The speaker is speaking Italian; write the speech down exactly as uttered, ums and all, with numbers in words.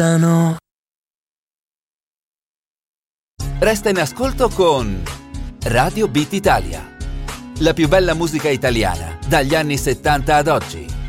Resta in ascolto con Radio Beat Italia, la più bella musica italiana dagli anni settanta ad oggi.